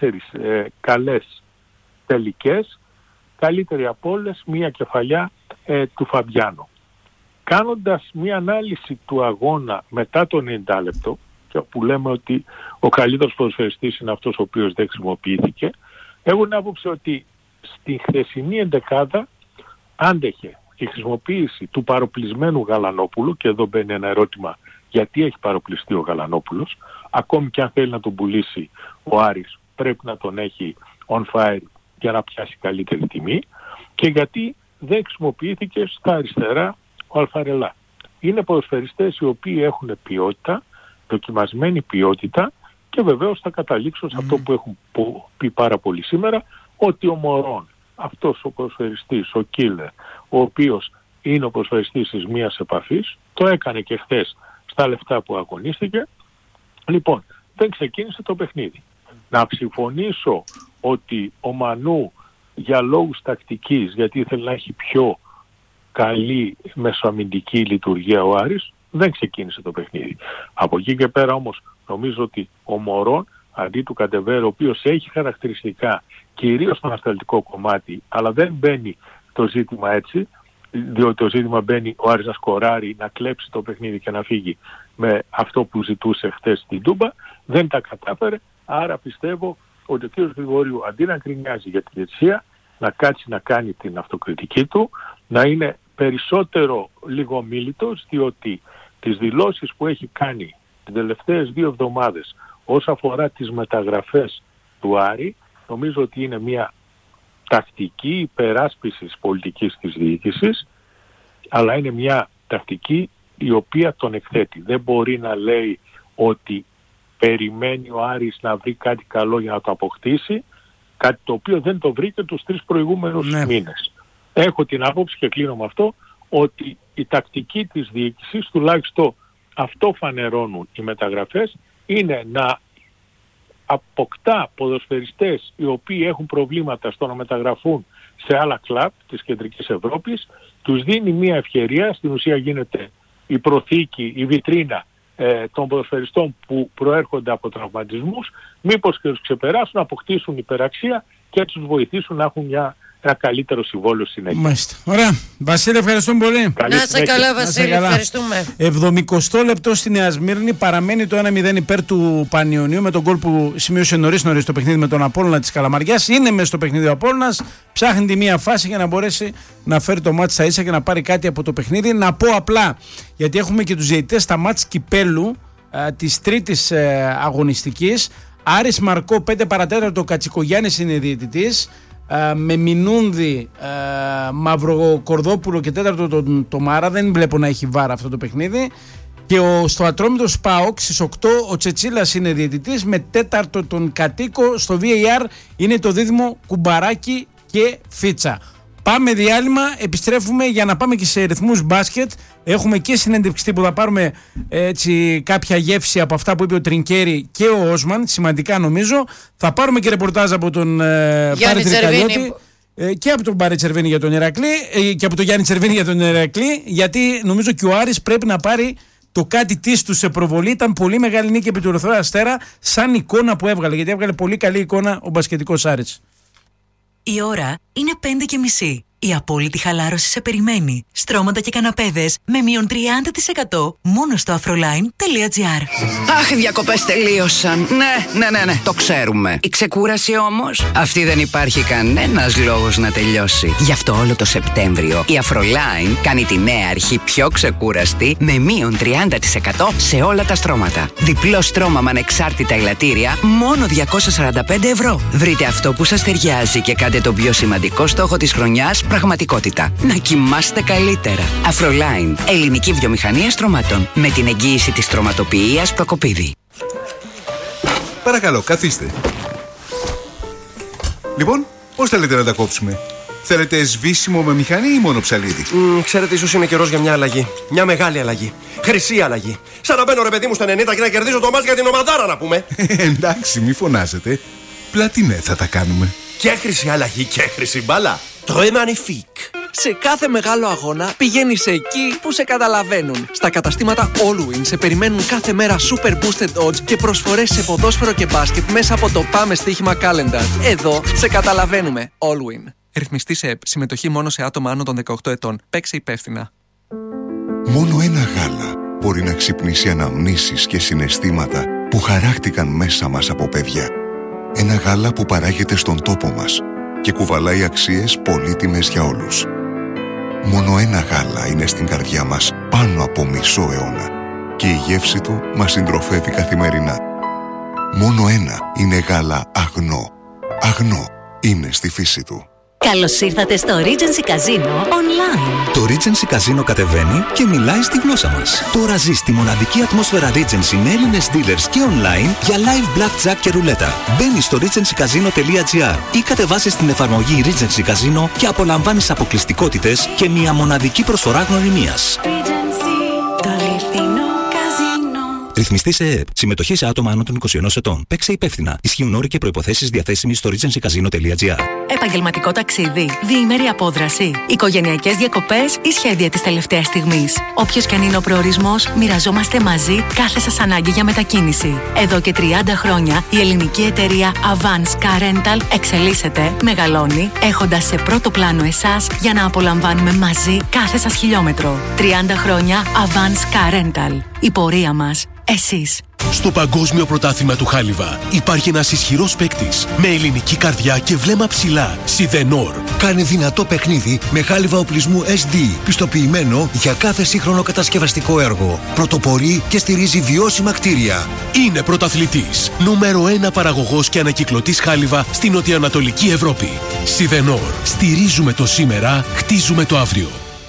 καλές τελικές, καλύτερη από όλες μία κεφαλιά του Φαμπιάνο. Κάνοντας μία ανάλυση του αγώνα μετά το 90 λεπτό, και που λέμε ότι ο καλύτερος ποδοσφαιριστής είναι αυτός ο οποίος δεν χρησιμοποιήθηκε, έχω την άποψη ότι στη χθεσινή εντεκάδα άντεχε η χρησιμοποίηση του παροπλισμένου Γαλανόπουλου, και εδώ μπαίνει ένα ερώτημα γιατί έχει παροπλιστεί ο Γαλανόπουλος, ακόμη και αν θέλει να τον πουλήσει ο Άρης πρέπει να τον έχει on fire για να πιάσει καλύτερη τιμή, και γιατί δεν χρησιμοποιήθηκε στα αριστερά ο Αλφαρελά. Είναι ποδοσφαιριστές οι οποίοι έχουν ποιότητα, δοκιμασμένη ποιότητα, και βεβαίως θα καταλήξω σε αυτό που έχουν πει πάρα πολύ σήμερα, ότι ο Μωρόν, αυτός ο ποδοσφαιριστής, ο Κίλερ, ο οποίος είναι ο ποδοσφαιριστής της μίας επαφής, το έκανε και χθες στα λεπτά που αγωνίστηκε. Λοιπόν, δεν ξεκίνησε το παιχνίδι. Να συμφωνήσω ότι ο Μανού για λόγους τακτικής, γιατί ήθελε να έχει πιο καλή μεσοαμυντική λειτουργία ο Άρης, δεν ξεκίνησε το παιχνίδι. Από εκεί και πέρα όμως νομίζω ότι ο Μωρόν αντί του Καντεβέρο, ο οποίος έχει χαρακτηριστικά κυρίως στο ανασταλτικό κομμάτι, αλλά δεν μπαίνει το ζήτημα έτσι, διότι το ζήτημα μπαίνει ο Άρης να σκοράρει, να κλέψει το παιχνίδι και να φύγει με αυτό που ζητούσε χθες στην Τούμπα, δεν τα κατάφερε. Άρα πιστεύω ότι ο κ. Γρηγορίου αντί να γκρινιάζει για τη διαιτησία, να κάτσει να κάνει την αυτοκριτική του, να είναι περισσότερο λιγομίλητος, διότι τις δηλώσεις που έχει κάνει τις τελευταίες 2 εβδομάδες όσον αφορά τις μεταγραφές του Άρη, νομίζω ότι είναι μια τακτική υπεράσπισης πολιτικής της διοίκησης, αλλά είναι μια τακτική η οποία τον εκθέτει. Δεν μπορεί να λέει ότι περιμένει ο Άρης να βρει κάτι καλό για να το αποκτήσει, κάτι το οποίο δεν το βρήκε τους 3 προηγούμενους μήνες. Έχω την άποψη, και κλείνω με αυτό, ότι η τακτική της διοίκησης, τουλάχιστον αυτό φανερώνουν οι μεταγραφές, είναι να αποκτά ποδοσφαιριστές οι οποίοι έχουν προβλήματα στο να μεταγραφούν σε άλλα κλαμπ της Κεντρικής Ευρώπης, τους δίνει μια ευκαιρία, στην ουσία γίνεται η προθήκη, η βιτρίνα των ποδοσφαιριστών που προέρχονται από τραυματισμούς, μήπως και τους ξεπεράσουν, να αποκτήσουν υπεραξία και τους βοηθήσουν να έχουν ένα καλύτερο συμβόλαιο συνέχεια. Μάλιστα. Ωραία. Βασίλη, ευχαριστούμε πολύ. Να είσαι καλά, Βασίλη, ευχαριστούμε. 70 λεπτό στη Νέα Σμύρνη, παραμένει το 1-0 υπέρ του Πανιωνίου με τον γκολ που σημείωσε νωρίς το παιχνίδι με τον Απόλλωνα της Καλαμαριάς. Είναι μέσα στο παιχνίδι ο Απόλλωνας, ψάχνει τη μία φάση για να μπορέσει να φέρει το μάτς στα ίσα και να πάρει κάτι από το παιχνίδι. Να πω απλά, γιατί έχουμε και τους διαιτητές στα μάτς κυπέλου της τρίτης αγωνιστικής. Άρης Μαρκό, 5 παρατέταρτο, Κατσικογιάννης είναι διαιτητής. Με Μινούνδη, Μαυροκορδόπουλο και 4ο το Μάρα. Δεν βλέπω να έχει βάρα αυτό το παιχνίδι. Και στο Ατρόμητος ΠΑΟΚ στις 8 ο Τσετσίλας είναι διαιτητής, με 4ο τον Κατοίκο. Στο VAR είναι το δίδυμο Κουμπαράκι και Φίτσα. Πάμε διάλειμμα, επιστρέφουμε για να πάμε και σε ρυθμούς μπάσκετ. Έχουμε και συνέντευξη που θα πάρουμε έτσι κάποια γεύση από αυτά που είπε ο Τρινκέρι και ο Όσμαν, σημαντικά νομίζω. Θα πάρουμε και ρεπορτάζ από τον Πάρη Τρικαλιώτη και από τον Πάρη Τσερβίνη για τον Ηρακλή και από τον Γιάννη Τσερβίνη για τον Ηρακλή, γιατί νομίζω και ο Άρης πρέπει να πάρει το κάτι της του σε προβολή. Ήταν πολύ μεγάλη νίκη επί του Ερυθρού Αστέρα σαν εικόνα που έβγαλε, γιατί έβγαλε πολύ καλή εικόνα ο μπασκετικός Άρης. Η ώρα είναι 5:30. Η απόλυτη χαλάρωση σε περιμένει. Στρώματα και καναπέδες με μείον 30% μόνο στο afroline.gr. Αχ, οι διακοπές τελείωσαν. Ναι, το ξέρουμε. Η ξεκούραση όμως, αυτή δεν υπάρχει κανένας λόγος να τελειώσει. Γι' αυτό όλο το Σεπτέμβριο η Afroline κάνει τη νέα αρχή πιο ξεκούραστη με μείον 30% σε όλα τα στρώματα. Διπλό στρώμα με ανεξάρτητα ελαττήρια, μόνο 245 ευρώ. Βρείτε αυτό που σας ταιριάζει και κάντε τον πιο σημαντικό στόχο της χρονιάς πραγματικότητα. Να κοιμάστε καλύτερα. Afroline, ελληνική βιομηχανία στρωμάτων. Με την εγγύηση της στρωματοποιίας Προκοπίδη. Παρακαλώ, καθίστε. Λοιπόν, πώς θέλετε να τα κόψουμε? Θέλετε σβήσιμο με μηχανή ή μόνο ψαλίδι? Ξέρετε, ίσως είναι καιρός για μια αλλαγή. Μια μεγάλη αλλαγή. Χρυσή αλλαγή. Σαν να μπαίνω, ρε παιδί μου, στα 90 και να κερδίζω το μάτς για την ομαδάρα, να πούμε. Εντάξει, μη φωνάζετε. Πλατινέ θα τα κάνουμε. Και χρυσή αλλαγή και χρυσή μπάλα. Très magnifique. Σε κάθε μεγάλο αγώνα πηγαίνεις εκεί που σε καταλαβαίνουν. Στα καταστήματα Allwin σε περιμένουν κάθε μέρα super boosted odds και προσφορές σε ποδόσφαιρο και μπάσκετ μέσα από το Πάμε Στοίχημα Calendar. Εδώ σε καταλαβαίνουμε. Allwin. Ρυθμιστή σε ΕΠ. Συμμετοχή μόνο σε άτομα άνω των 18 ετών. Παίξε υπεύθυνα. Μόνο ένα γάλα μπορεί να ξυπνήσει αναμνήσεις και συναισθήματα που χαράχτηκαν μέσα μας από παιδιά. Ένα γάλα που παράγεται στον τόπο μας και κουβαλάει αξίες πολύτιμες για όλους. Μόνο ένα γάλα είναι στην καρδιά μας πάνω από μισό αιώνα και η γεύση του μας συντροφεύει καθημερινά. Μόνο ένα είναι γάλα αγνό. Αγνό είναι στη φύση του. Καλώς ήρθατε στο Regency Casino Online. Το Regency Casino κατεβαίνει και μιλάει στη γλώσσα μας. Τώρα ζεις τη μοναδική ατμόσφαιρα Regency με Έλληνες dealers και online για live blackjack και ρουλέτα. Μπαίνεις στο regencycasino.gr ή κατεβάσεις την εφαρμογή Regency Casino και απολαμβάνεις αποκλειστικότητες και μια μοναδική προσφορά γνωριμίας. Ρυθμιστή σε ΕΕΠ. Συμμετοχή σε άτομα άνω των 21 ετών. Παίξε υπεύθυνα. Ισχύουν όροι και προϋποθέσεις διαθέσιμοι στο regencycasino.gr. Επαγγελματικό ταξίδι, διήμερη απόδραση, οικογενειακές διακοπές ή σχέδια της τελευταίας στιγμής. Όποιος και αν είναι ο προορισμός, μοιραζόμαστε μαζί κάθε σας ανάγκη για μετακίνηση. Εδώ και 30 χρόνια η ελληνική εταιρεία Avance Car Rental εξελίσσεται, μεγαλώνει, έχοντας σε πρώτο πλάνο εσάς για να απολαμβάνουμε μαζί κάθε σας χιλιόμετρο. 30 χρόνια Avance Car Rental. Η πορεία μας. Εσείς. Στο Παγκόσμιο Πρωτάθλημα του Χάλιβα υπάρχει ένας ισχυρός παίκτης με ελληνική καρδιά και βλέμμα ψηλά. Σιδενόρ. Κάνει δυνατό παιχνίδι με χάλιβα οπλισμού SD, πιστοποιημένο για κάθε σύγχρονο κατασκευαστικό έργο. Πρωτοπορεί και στηρίζει βιώσιμα κτίρια. Είναι πρωταθλητής. Νούμερο 1 παραγωγός και ανακυκλωτής χάλιβα στην νοτιοανατολική Ευρώπη. Σιδενόρ. Στηρίζουμε το σήμερα, χτίζουμε το αύριο.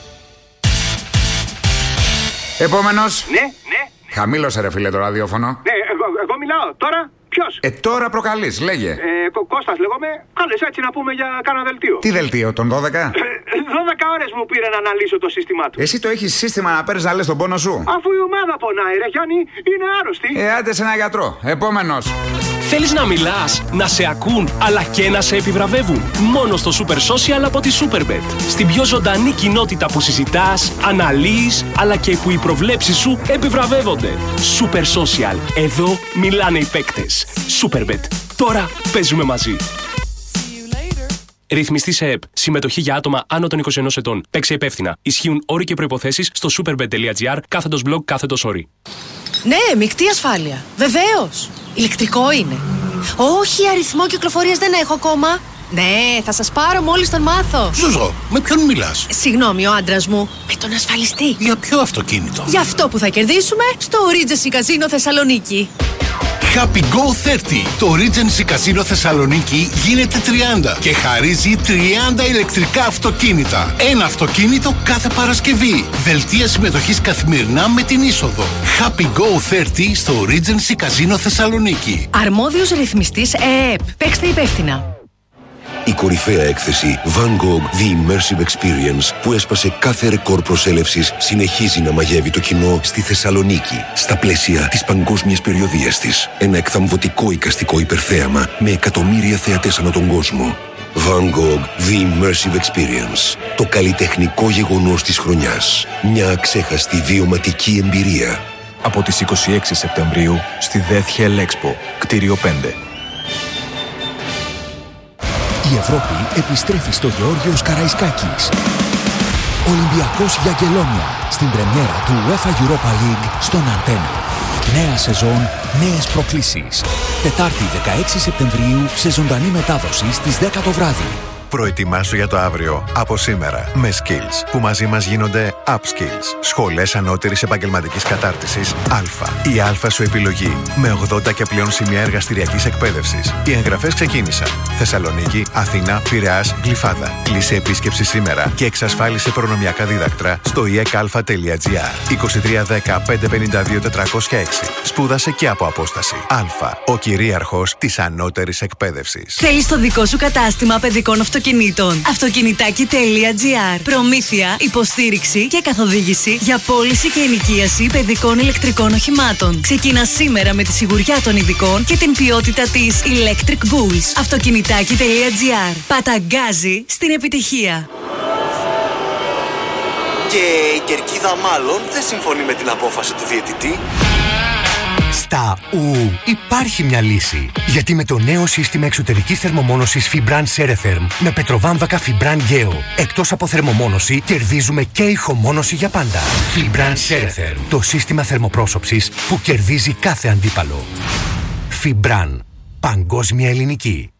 Επόμενος. Ναι. Χαμήλωσε ρε φίλε το ραδιόφωνο. Ναι, εγώ μιλάω. Τώρα ποιος? Τώρα προκαλείς, λέγε. Κώστας λέγομαι. Κάλεσε έτσι να πούμε για κάνα δελτίο. Τι δελτίο, τον 12? 12 ώρες μου πήρε να αναλύσω το σύστημά του. Εσύ το έχεις σύστημα να παίρνεις να λες τον πόνο σου? Αφού η ομάδα πονάει ρε Γιάννη, είναι άρρωστη. Άντε σε ένα γιατρό. Επόμενος. Θέλεις να μιλάς, να σε ακούν, αλλά και να σε επιβραβεύουν? Μόνο στο Super Social από τη Superbet. Στην πιο ζωντανή κοινότητα που συζητάς, αναλύεις, αλλά και που οι προβλέψεις σου επιβραβεύονται. Super Social. Εδώ μιλάνε οι παίκτες. Superbet. Τώρα παίζουμε μαζί. Ρυθμιστή σε ΕΠ. Συμμετοχή για άτομα άνω των 21 ετών. Παίξε υπεύθυνα. Ισχύουν όροι και προϋποθέσεις στο superbet.gr/blog/όροι. Ναι, μεικτή ασφάλεια. Βεβαίως. Ηλεκτρικό είναι. Όχι, αριθμό κυκλοφορίας δεν έχω ακόμα. Ναι, θα σας πάρω μόλις τον μάθω. Ζουζό, με ποιον μιλάς? Συγγνώμη, ο άντρας μου. Με τον ασφαλιστή. Για ποιο αυτοκίνητο? Για αυτό που θα κερδίσουμε στο Regency Casino Θεσσαλονίκη. Happy Go 30. Το Regency Casino Θεσσαλονίκη γίνεται 30 και χαρίζει 30 ηλεκτρικά αυτοκίνητα. Ένα αυτοκίνητο κάθε Παρασκευή. Δελτία συμμετοχής καθημερινά με την είσοδο. Happy Go 30 στο Regency Casino Θεσσαλονίκη. Αρμόδιος ρυθμιστής ΕΕΠ. Παίξτε υπεύθυνα. Η κορυφαία έκθεση Van Gogh The Immersive Experience που έσπασε κάθε ρεκόρ προσέλευσης συνεχίζει να μαγεύει το κοινό στη Θεσσαλονίκη στα πλαίσια της παγκόσμιας περιοδίας της. Ένα εκθαμβωτικό εικαστικό υπερθέαμα με εκατομμύρια θεατές ανά τον κόσμο. Van Gogh The Immersive Experience. Το καλλιτεχνικό γεγονός της χρονιάς. Μια αξέχαστη βιωματική εμπειρία. Από τις 26 Σεπτεμβρίου στη Death Hell Expo, κτίριο 5. Η Ευρώπη επιστρέφει στο Γεώργιος Καραϊσκάκης. Ολυμπιακός για Αγγελόνια στην πρεμιέρα του UEFA Europa League στον Αντένα. Νέα σεζόν, νέες προκλήσεις. Τετάρτη 16 Σεπτεμβρίου σε ζωντανή μετάδοση στις 10 το βράδυ. Προετοιμάσου για το αύριο από σήμερα με Skills που μαζί μας γίνονται Upskills. Σχολές ανώτερης επαγγελματικής κατάρτισης Α. Η Α σου επιλογή με 80 και πλέον σημεία εργαστηριακής εκπαίδευσης. Οι εγγραφές ξεκίνησαν. Θεσσαλονίκη, Αθήνα, Πειραιάς, Γλυφάδα. Κλείσε επίσκεψη σήμερα και εξασφάλισε προνομιακά δίδακτρα στο iekalfa.gr. 2310 552 406. Σπούδασε και από απόσταση. Α. Ο κυρίαρχος της ανώτερης εκπαίδευσης. Θέλεις το δικό σου κατάστημα παιδικών αυτοκινήτων? Αυτοκινητάκι.gr. Προμήθεια, υποστήριξη και καθοδήγηση για πώληση και ενοικίαση παιδικών ηλεκτρικών οχημάτων. Ξεκινά σήμερα με τη σιγουριά των ειδικών και την ποιότητα της Electric Bulls. Αυτοκινητάκι.gr. Παταγκάζει στην επιτυχία. Και η κερκίδα μάλλον δεν συμφωνεί με την απόφαση του διαιτητή. Στα υπάρχει μια λύση. Γιατί με το νέο σύστημα εξωτερικής θερμομόνωσης Fibran Ceretherm με πετροβάμβακα Fibran Geo, εκτός από θερμομόνωση, κερδίζουμε και ηχομόνωση για πάντα. Fibran Ceretherm, το σύστημα θερμοπρόσωψης που κερδίζει κάθε αντίπαλο. Fibran, παγκόσμια ελληνική.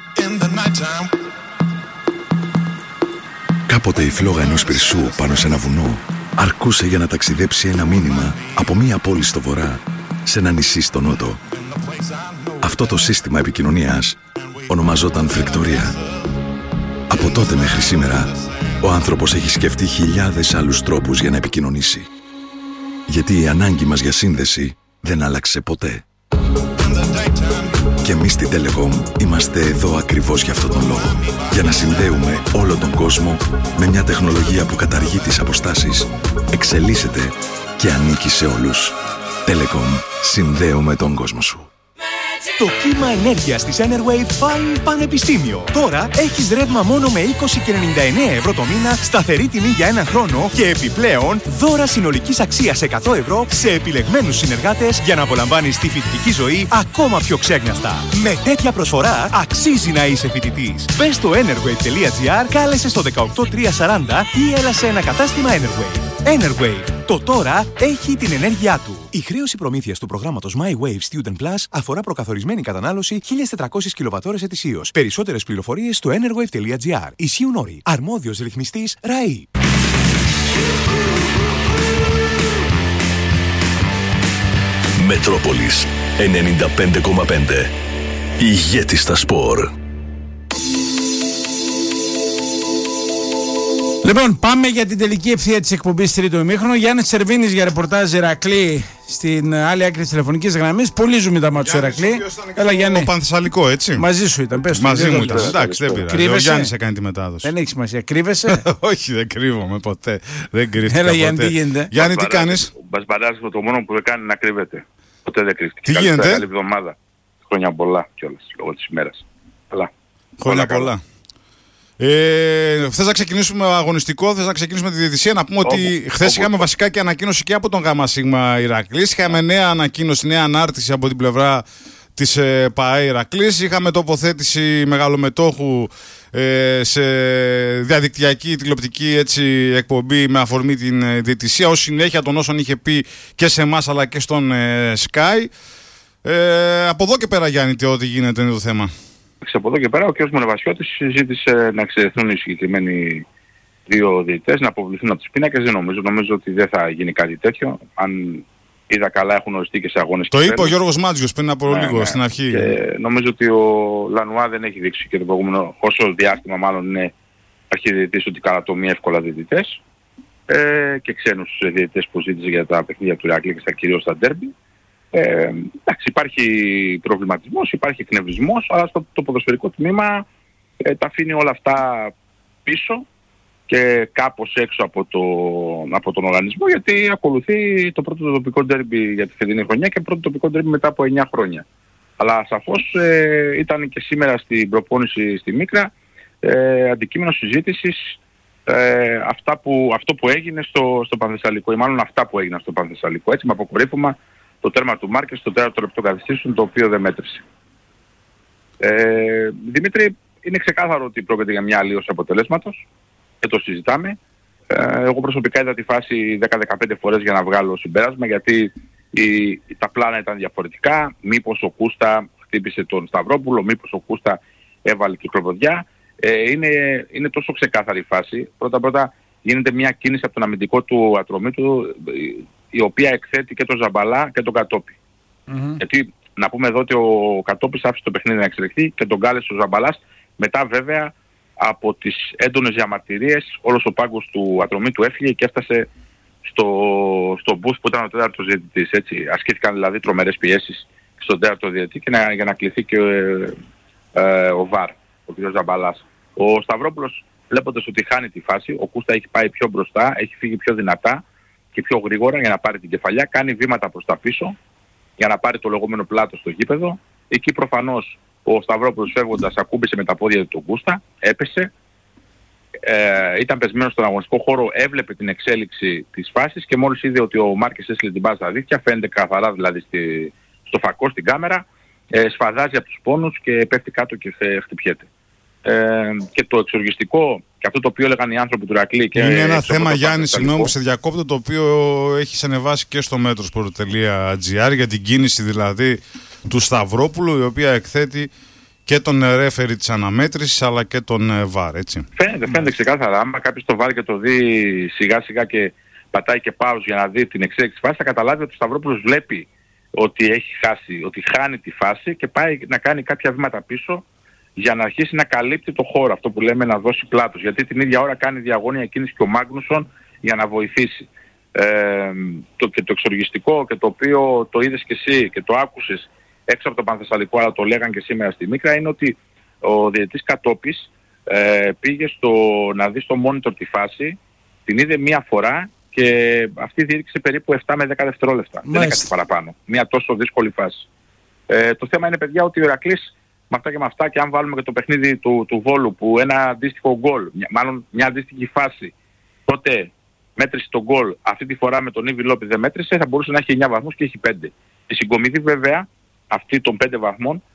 Κάποτε η φλόγα ενός πυρσού πάνω σε ένα βουνό αρκούσε για να ταξιδέψει ένα μήνυμα από μία πόλη στο βορρά σε ένα νησί στο νότο. Αυτό το σύστημα επικοινωνίας ονομαζόταν φρικτορία. Από τότε μέχρι σήμερα, ο άνθρωπος έχει σκεφτεί χιλιάδες άλλους τρόπους για να επικοινωνήσει. Γιατί η ανάγκη μας για σύνδεση δεν άλλαξε ποτέ. Και εμείς στην Telecom είμαστε εδώ ακριβώς για αυτόν τον λόγο. Για να συνδέουμε όλο τον κόσμο με μια τεχνολογία που καταργεί τις αποστάσεις, εξελίσσεται και ανήκει σε όλους. Telecom. Συνδέουμε τον κόσμο σου. Το κύμα ενέργειας της Enerwave πάει πανεπιστήμιο. Τώρα έχεις ρεύμα μόνο με 20 και 99 ευρώ το μήνα, σταθερή τιμή για ένα χρόνο και επιπλέον δώρα συνολικής αξίας 100 ευρώ σε επιλεγμένους συνεργάτες για να απολαμβάνεις τη φοιτητική ζωή ακόμα πιο ξέγνιαστα. Με τέτοια προσφορά αξίζει να είσαι φοιτητής. Μπες στο enerwave.gr, κάλεσε στο 18340 ή έλα σε ένα κατάστημα Enerwave. Enerwave. Το τώρα έχει την ενέργειά του. Η χρέωση προμήθειας του προγράμματος My Wave Student Plus αφορά προκαθορισμένη κατανάλωση 1.400 κιλοβατώρες ετησίως. Περισσότερες πληροφορίες στο enerwave.gr. Ισχύουν όροι. Αρμόδιος ρυθμιστής ΡΑΗ. Μετρόπολης 95,5. Ηγέτης στα σπορ. Λοιπόν, πάμε για την τελική ευθεία της εκπομπής τρίτου ημίχρονου. Γιάννης Τσερβίνης για ρεπορτάζ Ηρακλή στην άλλη άκρη της τηλεφωνικής γραμμής. Πολύ ζούμε τα μάτια του Ηρακλή. Έλα, Γιάννη. Το Πανθεσσαλικό, έτσι. Μαζί σου ήταν. Πες μαζί μου ήταν. Εντάξει, δεν πειράζει. Ο Γιάννης έκανε τη μετάδοση. Δεν έχει σημασία. Κρύβεσαι. Όχι, δεν κρύβομαι ποτέ. Δεν κρύβομαι. Έλα, Γιάννη, τι γίνεται. Γιάννη, τι κάνεις. Ο Μπασμπαράς το μόνο που δεν κάνει να κρύβεται. Ποτέ δεν κρύβεται. Τι γίνεται. Καλή εβδομάδα. Χρόνια πολλά κιόλας λόγω της ημέρας. Χρόνια πολλά. Θες να ξεκινήσουμε αγωνιστικό, θες να ξεκινήσουμε τη διαιτησία? Να πούμε ότι χθες είχαμε βασικά και ανακοίνωση και από τον ΓΣ Ηρακλής. Είχαμε νέα ανακοίνωση, νέα ανάρτηση από την πλευρά της ΠΑΕ Ηρακλής. Είχαμε τοποθέτηση μεγαλομετόχου σε διαδικτυακή τηλεοπτική εκπομπή με αφορμή την διαιτησία, ως συνέχεια των όσων είχε πει και σε εμάς αλλά και στον Sky. Από εδώ και πέρα, Γιάννη, ό,τι γίνεται είναι το θέμα. Από εδώ και πέρα ο κ. Μονεβασιώτης ζήτησε να εξαιρεθούν οι συγκεκριμένοι δύο διαιτητές, να αποβληθούν από τις πίνακες. Δεν νομίζω ότι δεν θα γίνει κάτι τέτοιο. Αν είδα καλά έχουν οριστεί και σε αγώνες. Το είπε ο Γιώργος Μάτζιος πριν από λίγο στην αρχή. Και νομίζω ότι ο Λανουά δεν έχει δείξει και το προηγούμενο, όσο διάστημα μάλλον είναι αρχιδιαιτητής, ότι καλατομεί εύκολα διαιτητές και ξένους διαιτητές που ζήτησε για τα παιχνίδια του Ηρακλή και κυρίως στα ντέρμπι. Εντάξει, υπάρχει προβληματισμός, υπάρχει εκνευρισμός, αλλά το ποδοσφαιρικό τμήμα τα αφήνει όλα αυτά πίσω και κάπως έξω από τον οργανισμό, γιατί ακολουθεί το πρώτο τοπικό ντέρμπι για τη φετινή χρονιά και πρώτο τοπικό ντέρμπι μετά από 9 χρόνια. Αλλά σαφώς ήταν και σήμερα στην προπόνηση στη Μίκρα αντικείμενο συζήτησης αυτό που έγινε στο Πανθεσσαλικό, ή μάλλον αυτά που έγιναν στο Πανθεσσαλικό, έτσι, με αποκορύφωμα το τέρμα του Μάρκες στο 4ο λεπτό καθυστήσεων, το οποίο δεν μέτρησε. Δημήτρη, είναι ξεκάθαρο ότι πρόκειται για μια αλλίωση αποτελέσματος και το συζητάμε. Εγώ προσωπικά είδα τη φάση 10-15 φορές για να βγάλω συμπέρασμα, γιατί τα πλάνα ήταν διαφορετικά. Μήπως ο Κούστα χτύπησε τον Σταυρόπουλο, μήπως ο Κούστα έβαλε την κλοποδιά. Είναι τόσο ξεκάθαρη η φάση. Πρώτα γίνεται μια κίνηση από τον αμυντικό του Ατρομήτου, η οποία εκθέτει και τον Ζαμπαλά και τον Κατόπι. Γιατί να πούμε εδώ ότι ο Κατόπις άφησε το παιχνίδι να εξελιχθεί και τον κάλεσε ο Ζαμπαλάς. Μετά βέβαια από τις έντονες διαμαρτυρίες όλος ο πάγκος του Ατρομήτου έφυγε και έφτασε στο booth που ήταν ο τέταρτος διαιτητής. Έτσι. Ασκήθηκαν δηλαδή τρομερές πιέσεις στον τέταρτο διαιτητή και για να κληθεί και ο ΒΑΡ, ο κ. Ζαμπαλάς. Ο Σταυρόπουλος, βλέποντας ότι χάνει τη φάση, ο Κούστα έχει πάει πιο μπροστά, έχει φύγει πιο δυνατά και πιο γρήγορα για να πάρει την κεφαλιά, κάνει βήματα προς τα πίσω για να πάρει το λεγόμενο πλάτο στο γήπεδο. Εκεί προφανώς ο Σταυρόπουλος φεύγοντας ακούμπησε με τα πόδια του τον Κούστα, έπεσε, ήταν πεσμένος στον αγωνιστικό χώρο, έβλεπε την εξέλιξη της φάσης και μόλις είδε ότι ο Μάρκες έστειλε την μπάζα στα δίχτυα, φαίνεται καθαρά δηλαδή στο φακό, στην κάμερα, σφαδάζει από τους πόνους και πέφτει κάτω και χτυπιέται. Και το εξοργιστικό και αυτό το οποίο έλεγαν οι άνθρωποι του Ηρακλή. Είναι ένα θέμα, Γιάννη, συγγνώμη σε διακόπτω, το οποίο έχει ανεβάσει και στο metrosport.gr για την κίνηση δηλαδή του Σταυρόπουλου, η οποία εκθέτει και τον ρέφερη της αναμέτρησης αλλά και τον ΒΑΡ, έτσι. Φαίνεται ξεκάθαρα. Άμα κάποιος το βάλει και το δει σιγά σιγά και πατάει και pause για να δει την εξέλιξη της φάσης, θα καταλάβει ότι ο Σταυρόπουλος βλέπει ότι έχει χάσει, ότι χάνει τη φάση και πάει να κάνει κάποια βήματα πίσω για να αρχίσει να καλύπτει το χώρο, αυτό που λέμε να δώσει πλάτος. Γιατί την ίδια ώρα κάνει διαγώνια κίνηση και ο Μάγνουσον για να βοηθήσει. Και το εξοργιστικό και το οποίο το είδες και εσύ και το άκουσες έξω από το Πανθεσσαλικό, αλλά το λέγαν και σήμερα στη Μίκρα, είναι ότι ο διαιτητής Κατόπης πήγε να δει στο monitor τη φάση, την είδε μία φορά και αυτή διήρξε περίπου 7 με 10 δευτερόλεπτα. Δεν έκανε παραπάνω. Μία τόσο δύσκολη φάση. Το θέμα είναι, παιδιά, ότι ο Ηρακλής με αυτά και με αυτά, και αν βάλουμε και το παιχνίδι του Βόλου που ένα αντίστοιχο γκολ, μάλλον μια αντίστοιχη φάση, τότε μέτρησε το γκολ, αυτή τη φορά με τον Ήβι Λόπη δεν μέτρησε, θα μπορούσε να έχει 9 βαθμούς και έχει 5. Η συγκομιδή βέβαια αυτή των 5 βαθμών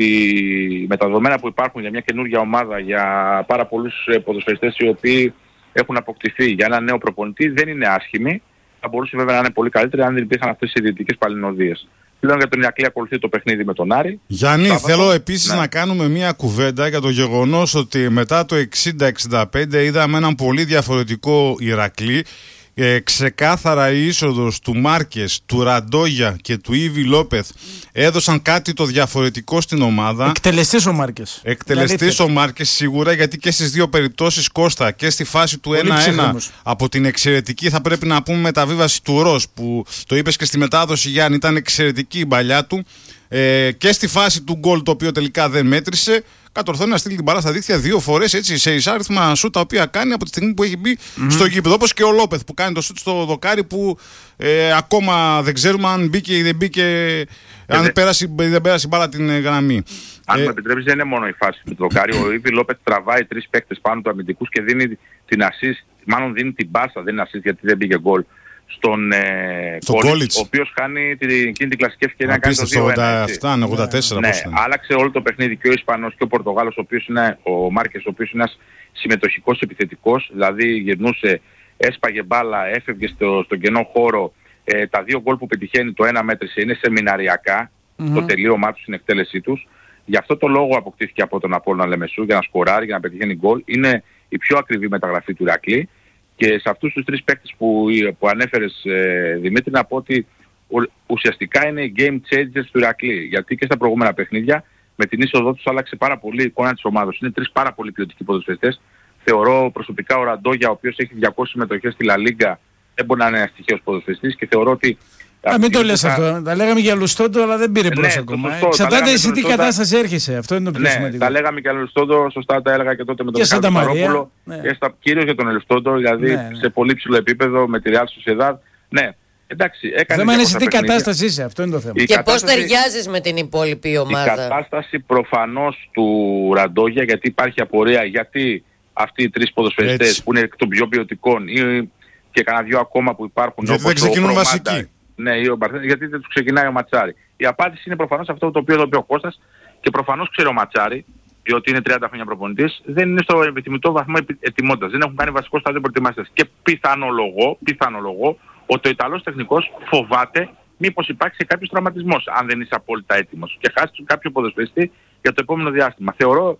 με τα δεδομένα που υπάρχουν για μια καινούργια ομάδα, για πάρα πολλούς ποδοσφαιριστές οι οποίοι έχουν αποκτηθεί για ένα νέο προπονητή δεν είναι άσχημοι. Θα μπορούσε βέβαια να είναι πολύ καλύτερη αν δεν υπήρχαν αυτές οι ιδιωτικές παλινοδίες. Πλέον για τον Ηρακλή ακολουθεί το παιχνίδι με τον Άρη. Γιάννη, θέλω επίσης να κάνουμε μια κουβέντα για το γεγονός ότι μετά το 60-65 είδαμε έναν πολύ διαφορετικό Ηρακλή. Ξεκάθαρα η είσοδος του Μάρκες, του Ραντόγια και του Ήβι Λόπεθ έδωσαν κάτι το διαφορετικό στην ομάδα. Εκτελεστής ο Μάρκες. Εκτελεστής ο Μάρκες σίγουρα, γιατί και στις δύο περιπτώσεις, Κώστα, και στη φάση του 1-1 από την εξαιρετική, θα πρέπει να πούμε, μεταβίβαση του Ρος, που το είπες και στη μετάδοση, Γιάννη, ήταν εξαιρετική η μπαλιά του, και στη φάση του γκολ, το οποίο τελικά δεν μέτρησε, κατορθώνει να στείλει την μπάλα στα δίχτυα 2 φορές, έτσι, σε εισάριθμα σούτ τα οποία κάνει από τη στιγμή που έχει μπει στο γήπεδο. Όπως και ο Λόπεθ που κάνει το σούτ στο δοκάρι, που ακόμα δεν ξέρουμε αν μπήκε ή δεν μπήκε, αν δεν πέρασε η μπάλα την γραμμή. Αν μου επιτρέπεις, δεν είναι μόνο η φάση του δοκάρι. Ο Ήβι Λόπεθ τραβάει 3 παίκτες πάνω του αμυντικούς και δίνει την assist, μάλλον δίνει την πάσα, δεν είναι assist γιατί δεν μπήκε γκολ, στον Κόλιτς, ο οποίος χάνει εκείνη την κλασική ευκαιρία να κάνει το 2-1. 87-84. Ναι, άλλαξε όλο το παιχνίδι και ο Ισπανός και ο Πορτογάλος, ο οποίος είναι ο Μάρκες, ο οποίος είναι ένας συμμετοχικός επιθετικός, δηλαδή γυρνούσε, έσπαγε μπάλα, έφευγε στον κενό χώρο. Τα 2 γκολ που πετυχαίνει, το ένα μέτρησε, είναι σεμιναριακά, το τελείωμά του στην εκτέλεσή τους. Γι' αυτό το λόγο αποκτήθηκε από τον Απόλλωνα Λεμεσού, για να σκοράρει, για να πετυχαίνει γκολ. Είναι η πιο ακριβή μεταγραφή του Ηρακλή. Και σε αυτούς τους 3 παίκτες που ανέφερες, Δημήτρη, να πω ότι ουσιαστικά είναι οι game changers του Ηρακλή. Γιατί και στα προηγούμενα παιχνίδια με την είσοδό τους άλλαξε πάρα πολύ η εικόνα της ομάδας. Είναι 3 πάρα πολύ ποιοτικοί ποδοσφαιριστές. Θεωρώ προσωπικά ο Ραντόγια, ο οποίος έχει 200 συμμετοχές στη Λα Λίγκα, δεν μπορεί να είναι ένας τυχαίος ποδοσφαιριστής, και θεωρώ ότι... Μην το λες αυτό. Τα λέγαμε για Λουστόντο, αλλά δεν πήρε μπρος ακόμα. Εξαρτάται εσύ τι κατάσταση έρχεσαι. Αυτό είναι το πιο σημαντικό. Τα λέγαμε και για Λουστόντο, σωστά τα έλεγα και τότε με τον Μιχάλη Μαρόπουλο. Κυρίως για τον Λουστόντο, δηλαδή σε πολύ ψηλό επίπεδο με τη Real Sociedad. Ναι, εντάξει, έκανε. Θέμα είναι σε τι κατάσταση είσαι, αυτό είναι το θέμα. Και πώς ταιριάζεις με την υπόλοιπη ομάδα. Η κατάσταση προφανώς του Ραντόγια, γιατί υπάρχει απορία, γιατί αυτοί οι 3 ποδοσφαιριστές που είναι εκ των πιο ποιοτικών ή και κανένα 2 ακόμα που υπάρχουν. Γιατί δεν ξεκινούν βασικοί. Ναι, γιατί δεν τους ξεκινάει ο Ματσάρη. Η απάντηση είναι προφανώς αυτό το οποίο είπε ο Κώστας, και προφανώς ξέρει ο Ματσάρη, διότι είναι 30 χρόνια προπονητής, δεν είναι στο επιθυμητό βαθμό ετοιμότητας. Δεν έχουν κάνει βασικό στάδιο προετοιμασίας. Και πιθανολογώ ότι ο Ιταλός τεχνικός φοβάται μήπως υπάρξει κάποιος τραυματισμός, αν δεν είσαι απόλυτα έτοιμος, και χάσει κάποιο ποδοσφαιριστή για το επόμενο διάστημα. Θεωρώ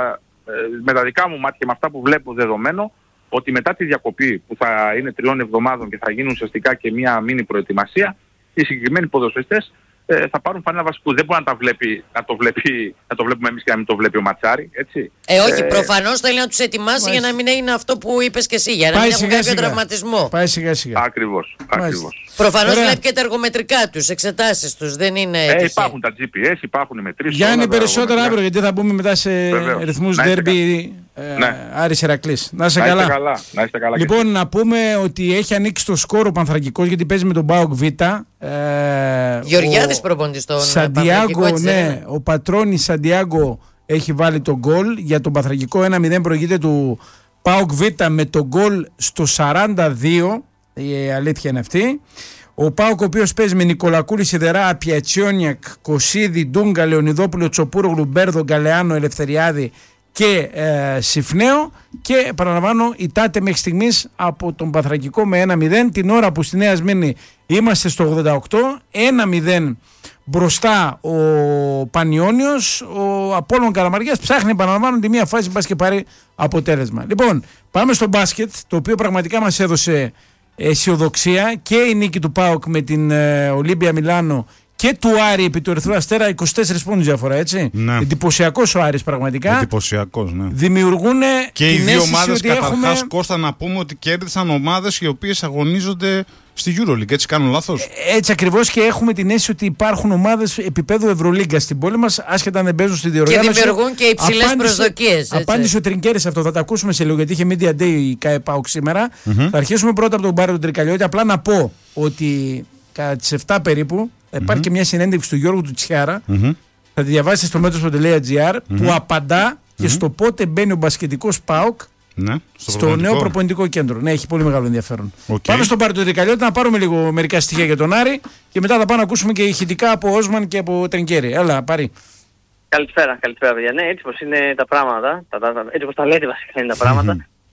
με τα δικά μου μάτια και με αυτά που βλέπω δεδομένο, ότι μετά τη διακοπή που θα είναι 3 εβδομάδων και θα γίνουν ουσιαστικά και μια μίνι προετοιμασία, οι συγκεκριμένοι ποδοσφαιριστές θα πάρουν φανέλα βασικού. Δεν μπορεί να το βλέπουμε εμείς και να μην το βλέπει ο Ματσάρη, έτσι. Όχι, προφανώς θέλει να τους ετοιμάσει για να μην είναι αυτό που είπες και εσύ, για να μην έχουν κάποιο τραυματισμό. Πάει σιγά σιγά. Ακριβώς. Προφανώς βλέπει και τα εργομετρικά τους, εξετάσεις τους, δεν είναι... υπάρχουν τα GPS, υπάρχουν οι μετρήσεις. Γιάννη, περισσότερο αύριο, γιατί θα μπούμε μετά σε ρυθμούς ντέρμπι Άρης Ηρακλής. Να είστε καλά. Να είστε καλά. Λοιπόν, να πούμε ότι έχει ανοίξει το σκορ ο Πανθρακικός, γιατί παίζει με τον ΠΑΟΚ Β. Γεωργιάδης προπονητής στον Σαντιάγκο, ναι, ο Πατρώνης Σαντιάγκο έχει βάλει τον γκολ για τον Πανθρακικό. 1-0 προηγείται του ΠΑΟΚ Β με τον γκολ στο 42. Η αλήθεια είναι αυτή. Ο ΠΑΟΚ, ο οποίος παίζει με Νικολακούλη, Σιδερά, Πιατσιόνιακ, Κωσίδη, Ντούγκα, Λεωνιδόπουλο, Τσοπούρο, Μπέρδο, Γκαλεάνο, Ελευθεριάδη και Συφνέο. Και παραλαμβάνω, η Τάτε μέχρι στιγμής από τον Πανθρακικό με 1-0, την ώρα που στη Νέα Σμύρνη είμαστε στο 88, 1-0 μπροστά ο Πανιόνιος. Ο Απόλλων Καλαμαριάς ψάχνει, επαναλαμβάνω, τη μία φάση μπας και πάρει αποτέλεσμα. Λοιπόν, πάμε στο μπάσκετ, το οποίο πραγματικά μας έδωσε αισιοδοξία, και η νίκη του ΠΑΟΚ με την Ολύμπια Μιλάνο και του Άρη επί του Ερυθρού Αστέρα, 24 πόντους διαφορά, έτσι. Ναι. Εντυπωσιακός ο Άρης, πραγματικά. Εντυπωσιακός, ναι. Δημιουργούν και οι δύο ομάδες, καταρχάς, έχουμε... Κώστα, να πούμε ότι κέρδισαν ομάδες οι οποίες αγωνίζονται στη EuroLeague, έτσι κάνω λάθος? Έτσι ακριβώς, και έχουμε την αίσθηση ότι υπάρχουν ομάδες επίπεδου Ευρωλίγκα στην πόλη μας, άσχετα αν δεν παίζουν στη διοργάνωση. Και δημιουργούν και υψηλές προσδοκίες. Απάντησε ο Τρινκέρης αυτό, θα τα ακούσουμε σε λίγο, γιατί είχε Media Day η ΚΑΕΠΑΟΚ σήμερα. Θα αρχίσουμε πρώτα από τον Πάρη του Τρικαλιώτη. Απλά να πω ότι κατά τις 7 περίπου υπάρχει και μια συνέντευξη του Γιώργου του Τσιάρα. Θα τη διαβάσετε στο μέτρος.gr, που απαντά και στο πότε μπαίνει ο μπασκετικός ΠΑΟΚ στο νέο προπονητικό κέντρο. Ναι, έχει πολύ μεγάλο ενδιαφέρον. Πάμε στον Πάρη του Τρικαλιώτη να πάρουμε λίγο μερικά στοιχεία για τον Άρη και μετά θα πάμε να ακούσουμε και ηχητικά από Όσμαν και από Τρινκέρη. Έλα, Πάρη. Καλησπέρα, παιδιά. Ναι, έτσι πως είναι τα πράγματα. Έτσι πως τα λέτε βασικά είναι τα πράγματα.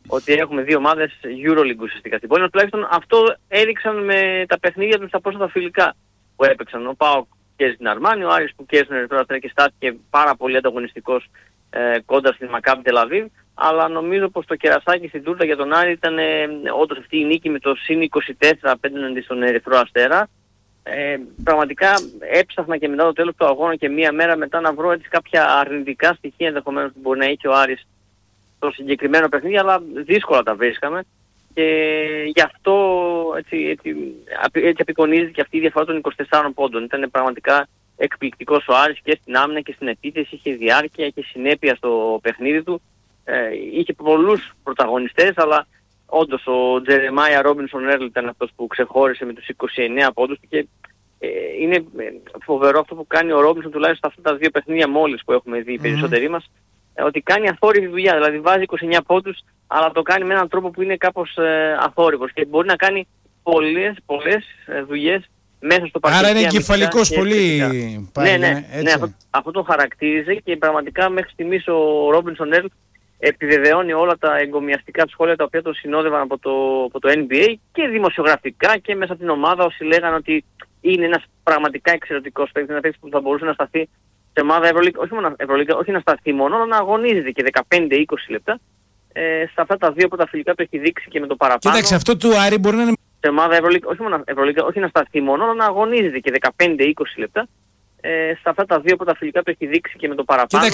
ότι έχουμε δύο ομάδες EuroLeague ουσιαστικά στην πόλη. Τουλάχιστον αυτό έδειξαν με τα παιχνίδια τους στα πρόσφατα φιλικά που έπαιξαν. Ο ΠΑΟΚ κέρδισε την Αρμάνι, ο Άρης που κέρδισε τον Ερυθρό Αστέρα και στάθηκε πάρα πολύ ανταγωνιστικός κοντά στην Μακάμπι Τελαβίβ. Αλλά νομίζω πως το κερασάκι στην τούρτα για τον Άρη ήταν όντως αυτή η νίκη με το συν 24 απέναντι στον Ερυθρό Αστέρα. Πραγματικά έψαχνα και μετά το τέλος του αγώνα και μία μέρα μετά να βρω έτσι κάποια αρνητικά στοιχεία ενδεχομένως που μπορεί να έχει ο Άρης στο συγκεκριμένο παιχνίδι, αλλά δύσκολα τα βρίσκαμε και γι' αυτό έτσι απεικονίζεται και αυτή η διαφορά των 24 πόντων. Ήταν πραγματικά εκπληκτικός ο Άρης και στην άμυνα και στην επίθεση, είχε διάρκεια, είχε συνέπεια στο παιχνίδι του, είχε πολλούς πρωταγωνιστές, αλλά όντως ο Τζερεμάια Ρόμπινσον Έρλ ήταν αυτός που ξεχώρισε με τους 29 πόντους και είναι φοβερό αυτό που κάνει ο Ρόμπινσον, τουλάχιστον αυτά τα δύο παιχνίδια μόλις που έχουμε δει οι περισσότεροι μας, ότι κάνει αθόρυβη δουλειά, δηλαδή βάζει 29 πόντους αλλά το κάνει με έναν τρόπο που είναι κάπως αθόρυβος και μπορεί να κάνει πολλές δουλειές μέσα στο παρκέ. Άρα είναι κεφαλικός πολύ πάλι. Ναι, αυτό το χαρακτήριζε και πραγματικά μέχρι στιγμής ο Ρόμπινσον Έρλ επιβεβαιώνει όλα τα εγκομιαστικά σχόλια τα οποία το συνόδευαν από το NBA και δημοσιογραφικά και μέσα από την ομάδα όσοι λέγανε ότι είναι ένας πραγματικά εξαιρετικός παίκτης, ένας παίκτης που θα μπορούσε να σταθεί σε ομάδα Ευρωλίγκα, όχι να σταθεί μόνο, αλλά να αγωνίζεται και 15-20 λεπτά. Σε αυτά τα δύο πρωταθλητικά το έχει δείξει και με το παραπάνω. Κοίταξε, αυτό του Άρη μπορεί να είναι σε ομάδα Ευρωλίγκα, όχι να σταθεί μόνο, αλλά να αγωνίζεται και 15-20 λεπτά. Σε αυτά τα δύο πρωταθλητικά το έχει δείξει και με το παραπάνω.